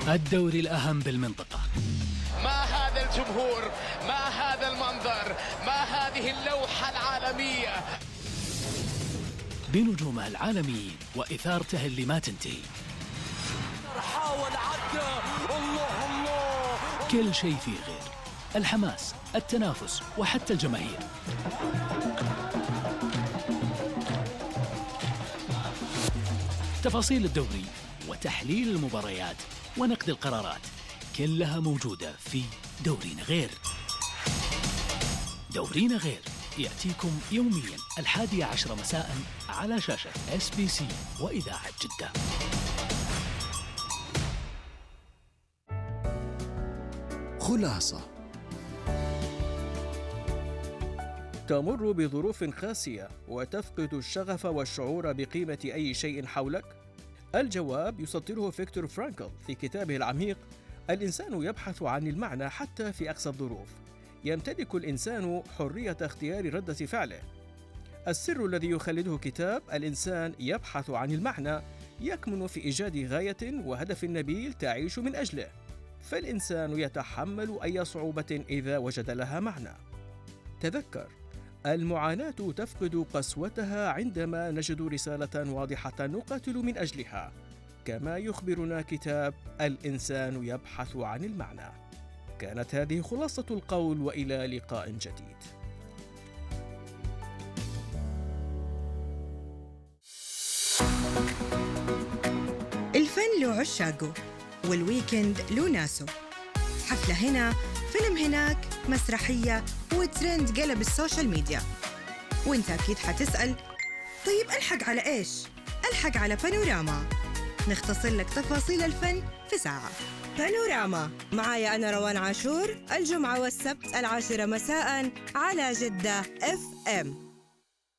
الدوري الأهم بالمنطقة. ما هذا الجمهور، ما هذا المنظر، ما هذه اللوحة العالمية بنجومه العالميين وإثارته اللي ما تنتهي. حاول عدى، الله كل شيء فيه غير الحماس، التنافس وحتى الجماهير. تفاصيل الدوري وتحليل المباريات ونقد القرارات كلها موجودة في دورينا غير. دورينا غير يأتيكم يوميا 11 مساء على شاشة SBC وإذاعة جدة. خلاصة. تمر بظروف قاسية وتفقد الشغف والشعور بقيمة أي شيء حولك؟ الجواب يسطره فيكتور فرانكل في كتابه العميق الإنسان يبحث عن المعنى حتى في أقصى الظروف. يمتلك الإنسان حرية اختيار ردة فعله. السر الذي يخلده كتاب الإنسان يبحث عن المعنى يكمن في إيجاد غاية وهدف نبيل تعيش من أجله، فالإنسان يتحمل أي صعوبة إذا وجد لها معنى. تذكر، المعاناة تفقد قسوتها عندما نجد رسالة واضحة نقاتل من أجلها، كما يخبرنا كتاب الإنسان يبحث عن المعنى. كانت هذه خلاصة القول، وإلى لقاء جديد. الفن له عشاقه والويكند له ناسه. حفلة هنا، فيلم هناك، مسرحية وترند قلب السوشيال ميديا. وانت أكيد حتسأل، طيب ألحق على إيش؟ ألحق على بانوراما، نختصر لك تفاصيل الفن في ساعة. بانوراما معايا أنا روان عاشور، الجمعة والسبت 10 مساء على جدة FM.